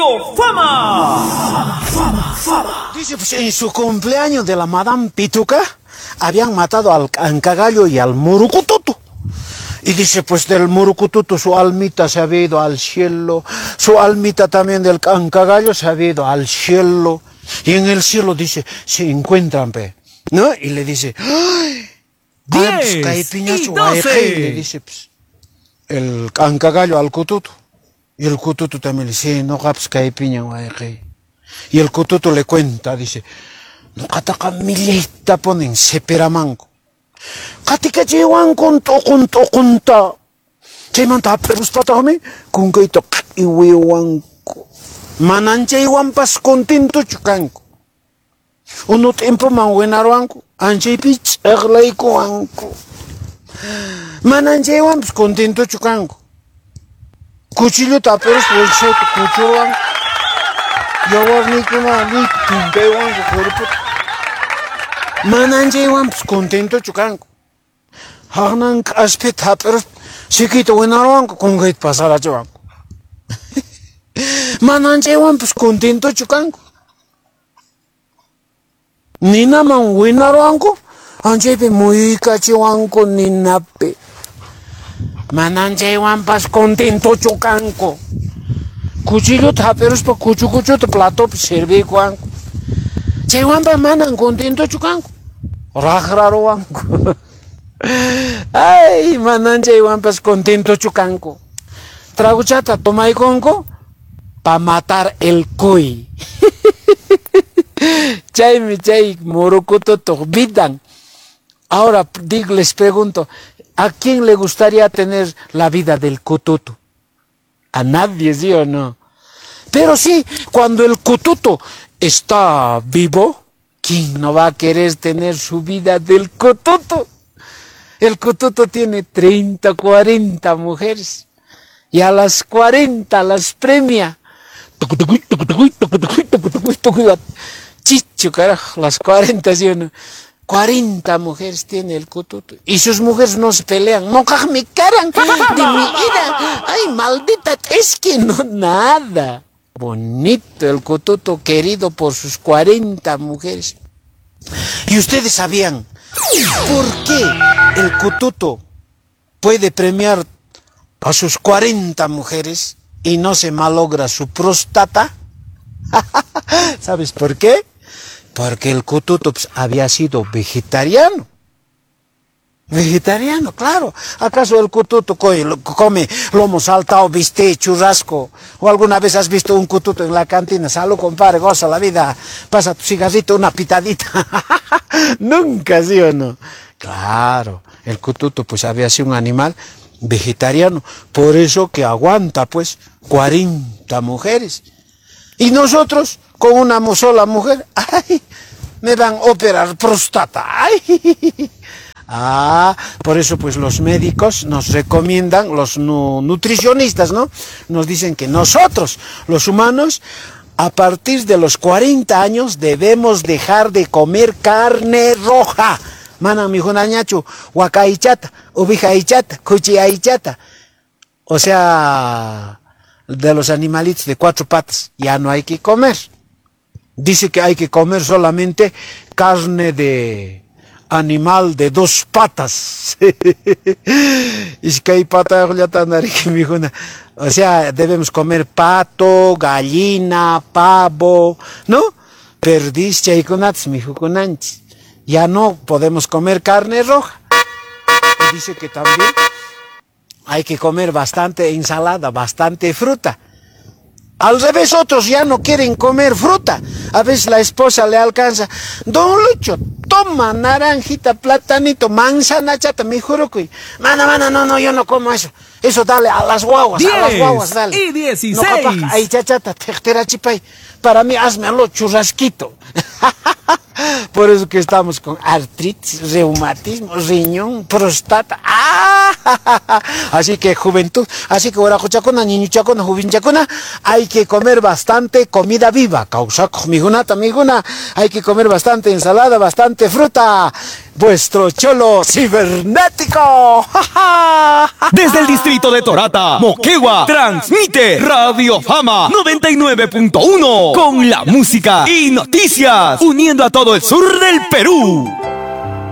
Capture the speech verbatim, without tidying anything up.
Radio Fama. Fama, fama. Dice, pues en su cumpleaños de la Madame Pituca habían matado al cancagallo y al murucututu. Y dice, pues del murucututu su almita se había ido al cielo, su almita también del cancagallo se había ido al cielo. Y en el cielo, dice, se encuentran, pe, ¿no? Y le dice, ¡ay! Diez y doce. Le dice, pues, el cancagallo al cututu. Y el cututu también le dice, no, pues, caipiña, guayajay. Y el cututu le cuenta, dice, no, cataka milita ponen seperamanco. Katika llevan con to con to con ta. Se manta perus patame con que to iwiwanco. Mananche iwan pas contento chucanco. Uno tiempo man buenaruanco. Anche pitch erleiko anco. Mananche iwan pas contento chucanco. Cuchillo taperos bolset cuchuruanco. Yo warni kuma ni tumpewanco cuerpo. Mananche iwan pues contento chucanco. Hagnan aspet pero chiquito buenaruanco con que pasara chucanco. Mananche iwan pues contento chucanco. Nina man buenaruanco. Anche pe muy cachiwanco ninape. Mananche iwan pues contento chucanco. Cuchillo taperos pa cuchu cuchu te plato serve cuanco. Chewan pa manan contento chucanco. Rajraroanco. Ay, mananche iwampas contento chucanco. Traguchata toma y conco pa matar el cuy. Chay mi chay morocoto torbidan. Ahora digo, les pregunto, ¿a quién le gustaría tener la vida del cututo? A nadie, ¿sí o no? Pero sí, cuando el cututo está vivo, ¿quién no va a querer tener su vida del cututo? El cututo tiene treinta, cuarenta mujeres. Y a las cuarenta las premia. Chicho, carajo, las cuarenta, ¿sí o no? cuarenta mujeres tiene el cututo. Y sus mujeres no se pelean. No me caran de mi vida. Ay, maldita, es que no, nada. Bonito el cututo querido por sus cuarenta mujeres. Y ustedes sabían por qué el cututo puede premiar a sus cuarenta mujeres y no se malogra su próstata. ¿Sabes por qué? Porque el cututo pues, había sido vegetariano. Vegetariano, claro. ¿Acaso el cututo come lomo saltado, bistec, churrasco? ¿O alguna vez has visto un cututo en la cantina? Salud, compadre, goza la vida. Pasa tu cigarrito, una pitadita. Nunca, ¿sí o no? Claro, el cututo pues había sido un animal vegetariano. Por eso que aguanta pues cuarenta mujeres. Y nosotros, con una sola mujer, ¡ay! Me van a operar próstata. ¡Ay! Ah, por eso pues los médicos nos recomiendan, los nu nutricionistas, ¿no? Nos dicen que nosotros, los humanos, a partir de los cuarenta años debemos dejar de comer carne roja. Mana mi junañachu, huacaichata, ubijaichata, cuchiaichata. O sea, de los animalitos de cuatro patas, ya no hay que comer. Dice que hay que comer solamente carne de animal de dos patas. Es que hay pata, o sea, debemos comer pato, gallina, pavo, ¿no? Perdiz, chaykunats, mijukunanchis. Ya no podemos comer carne roja. Y dice que también hay que comer bastante ensalada, bastante fruta. Al revés, otros ya no quieren comer fruta. A veces la esposa le alcanza, don Lucho, toma naranjita, platanito, manzana chata, me juro que, mana, mana, no, no, yo no como eso. Eso dale a las guaguas, diez a las guaguas, dale. Y dieciséis. No, capaz, ahí chachata, tejtera chipay. Para mí, hazme lo churrasquito. Por eso que estamos con artritis, reumatismo, riñón, próstata. ¡Ah! Así que juventud, así que ahora chacona, niño chacona, joven chacona, hay que comer bastante comida viva. Causa, mijuna, mijuna, hay que comer bastante ensalada, bastante fruta. vuestro cholo cibernético. Desde el distrito de Torata, Moquegua, transmite Radio Fama noventa y nueve punto uno con la música y noticias, uniendo a todo el sur del Perú.